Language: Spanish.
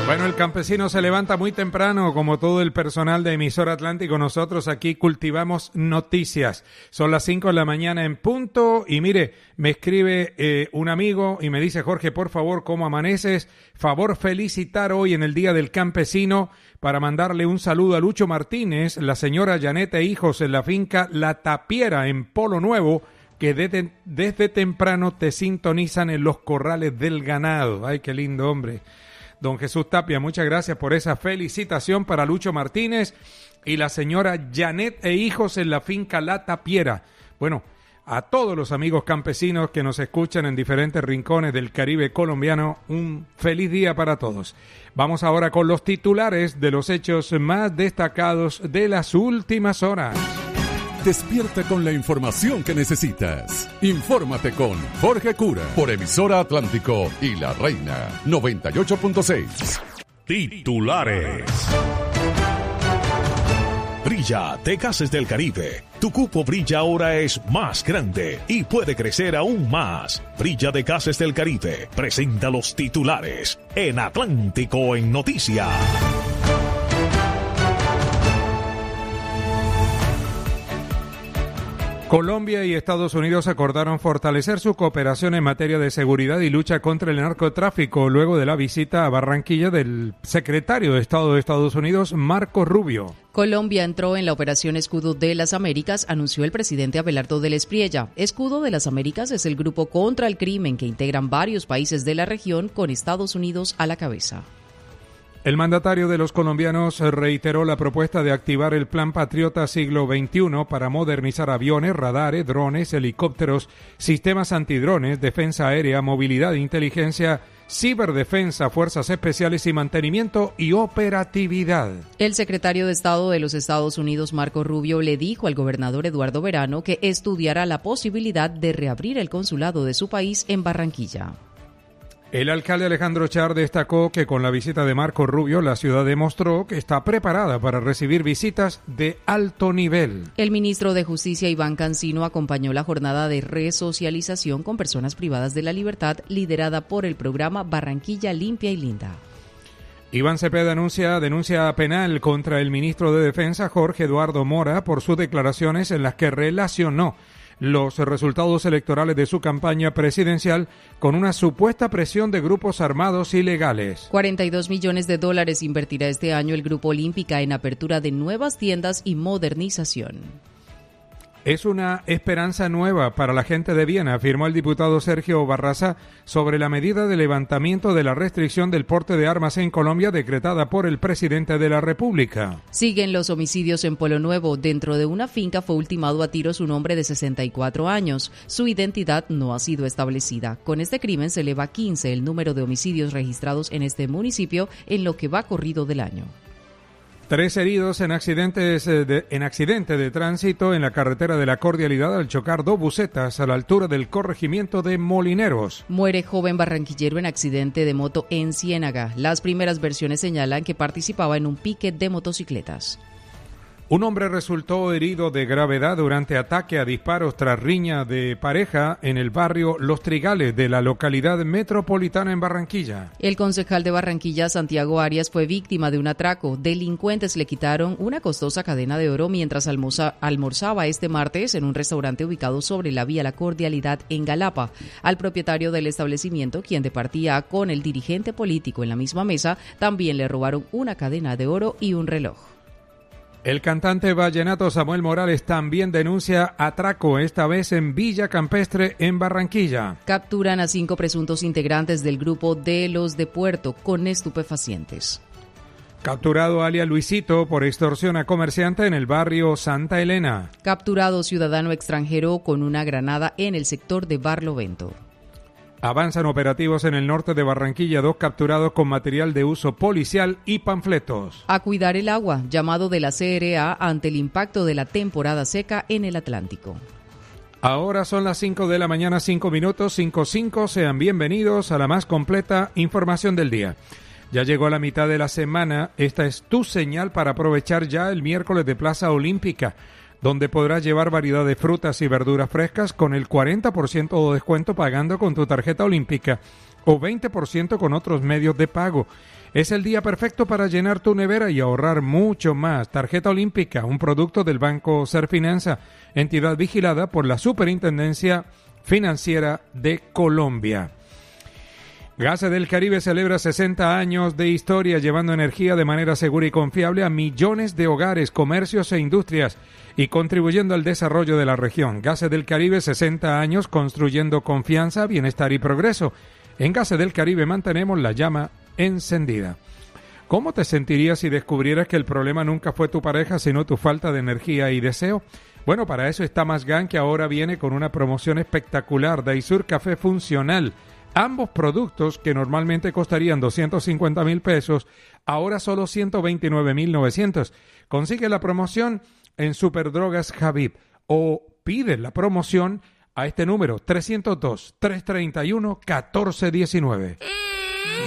Bueno, el campesino se levanta muy temprano, como todo el personal de Emisora Atlántico. Nosotros aquí cultivamos noticias. Son las 5 de la mañana en punto y mire, me escribe un amigo y me dice: Jorge, por favor, ¿cómo amaneces? Favor felicitar hoy en el Día del Campesino para mandarle un saludo a Lucho Martínez, la señora Janet e hijos en la finca La Tapiera en Polo Nuevo, que desde temprano te sintonizan en los corrales del ganado. Ay, qué lindo, hombre. Don Jesús Tapia, muchas gracias por esa felicitación para Lucho Martínez y la señora Janet e hijos en la finca La Tapiera. Bueno, a todos los amigos campesinos que nos escuchan en diferentes rincones del Caribe colombiano, un feliz día para todos. Vamos ahora con los titulares de los hechos más destacados de las últimas horas. Despierta con la información que necesitas. Infórmate con Jorge Cura por Emisora Atlántico y La Reina 98.6. Titulares. Brilla de Gases del Caribe. Tu cupo Brilla ahora es más grande y puede crecer aún más. Brilla de Gases del Caribe presenta los titulares en Atlántico en Noticias. Colombia y Estados Unidos acordaron fortalecer su cooperación en materia de seguridad y lucha contra el narcotráfico luego de la visita a Barranquilla del secretario de Estado de Estados Unidos, Marco Rubio. Colombia entró en la Operación Escudo de las Américas, anunció el presidente Abelardo del Espriella. Escudo de las Américas es el grupo contra el crimen que integran varios países de la región con Estados Unidos a la cabeza. El mandatario de los colombianos reiteró la propuesta de activar el Plan Patriota Siglo XXI para modernizar aviones, radares, drones, helicópteros, sistemas antidrones, defensa aérea, movilidad, inteligencia, ciberdefensa, fuerzas especiales y mantenimiento y operatividad. El secretario de Estado de los Estados Unidos, Marco Rubio, le dijo al gobernador Eduardo Verano que estudiará la posibilidad de reabrir el consulado de su país en Barranquilla. El alcalde Alejandro Char destacó que con la visita de Marco Rubio, la ciudad demostró que está preparada para recibir visitas de alto nivel. El ministro de Justicia, Iván Cancino, acompañó la jornada de resocialización con personas privadas de la libertad liderada por el programa Barranquilla Limpia y Linda. Iván Cepeda denuncia penal contra el ministro de Defensa, Jorge Eduardo Mora, por sus declaraciones en las que relacionó los resultados electorales de su campaña presidencial con una supuesta presión de grupos armados ilegales. $42 millones invertirá este año el Grupo Olímpica en apertura de nuevas tiendas y modernización. Es una esperanza nueva para la gente de Viena, afirmó el diputado Sergio Barraza sobre la medida de levantamiento de la restricción del porte de armas en Colombia decretada por el presidente de la República. Siguen los homicidios en Polo Nuevo. Dentro de una finca fue ultimado a tiros un hombre de 64 años. Su identidad no ha sido establecida. Con este crimen se eleva a 15 el número de homicidios registrados en este municipio en lo que va corrido del año. 3 heridos en accidente de tránsito en la carretera de la Cordialidad al chocar 2 busetas a la altura del corregimiento de Molineros. Muere joven barranquillero en accidente de moto en Ciénaga. Las primeras versiones señalan que participaba en un pique de motocicletas. Un hombre resultó herido de gravedad durante ataque a disparos tras riña de pareja en el barrio Los Trigales de la localidad metropolitana en Barranquilla. El concejal de Barranquilla, Santiago Arias, fue víctima de un atraco. Delincuentes le quitaron una costosa cadena de oro mientras almorzaba este martes en un restaurante ubicado sobre la vía La Cordialidad en Galapa. Al propietario del establecimiento, quien departía con el dirigente político en la misma mesa, también le robaron una cadena de oro y un reloj. El cantante vallenato Samuel Morales también denuncia atraco, esta vez en Villa Campestre, en Barranquilla. Capturan a 5 presuntos integrantes del grupo de los de Puerto con estupefacientes. Capturado alias Luisito por extorsión a comerciante en el barrio Santa Elena. Capturado ciudadano extranjero con una granada en el sector de Barlovento. Avanzan operativos en el norte de Barranquilla, 2 capturados con material de uso policial y panfletos. A cuidar el agua, llamado de la CRA ante el impacto de la temporada seca en el Atlántico. Ahora son las 5 de la mañana, 5 minutos, 5:05. Sean bienvenidos a la más completa información del día. Ya llegó la mitad de la semana. Esta es tu señal para aprovechar ya el miércoles de Plaza Olímpica, donde podrás llevar variedad de frutas y verduras frescas con el 40% de descuento pagando con tu tarjeta olímpica o 20% con otros medios de pago. Es el día perfecto para llenar tu nevera y ahorrar mucho más. Tarjeta Olímpica, un producto del Banco Serfinanza, entidad vigilada por la Superintendencia Financiera de Colombia. Gases del Caribe celebra 60 años de historia, llevando energía de manera segura y confiable a millones de hogares, comercios e industrias y contribuyendo al desarrollo de la región. Gases del Caribe, 60 años construyendo confianza, bienestar y progreso. En Gases del Caribe mantenemos la llama encendida. ¿Cómo te sentirías si descubrieras que el problema nunca fue tu pareja, sino tu falta de energía y deseo? Bueno, para eso está Masgan, que ahora viene con una promoción espectacular. Daisur Café Funcional. Ambos productos, que normalmente costarían 250,000 pesos, ahora solo 129,900. Consigue la promoción en Superdrogas Habib o pide la promoción a este número 302-331-1419.